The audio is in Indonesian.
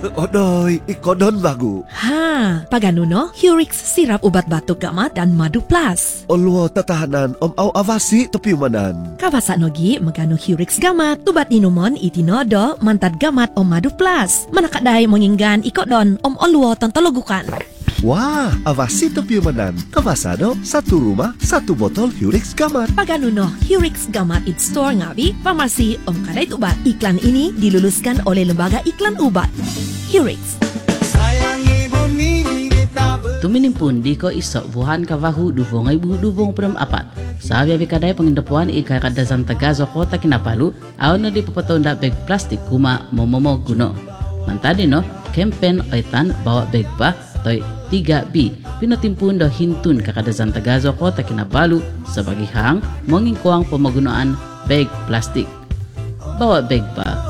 Odoy, ikodon bagu. Ha, paganuno, Hurix sirap ubat batuk gamat dan madu plus. Olwo tatahanan au avasi topi manan. Kawasa nogi magano Hurix gamat, tubat inumon itinodo mantad gamat madu plus. Manakadai menginggan ikodon olwo tontologukan. Wah, avasi topi manan. Kawasado, satu rumah, satu botol Hurix Gamat. Paganuno, Hurix Gamat it store ngawi, farmasi kadai ubat. Iklan ini diluluskan oleh Lembaga Iklan Ubat. Hurix. Tuminim pun di ko isok buhan kavahu duvong ibu duvong prem apat. Sabi abi kadai pengindepuan ika kadazan Tagazo kota Kinabalu, awno di pepetonda bag plastik kuma momomo guno. Mantadi no, kempen oitan bawa bag ba toy 3B pinatimpun do hintun kakadazan Tagazo kota Kinabalu sebagai hang mengingkuang pemagunaan bag plastik. Bawa bag ba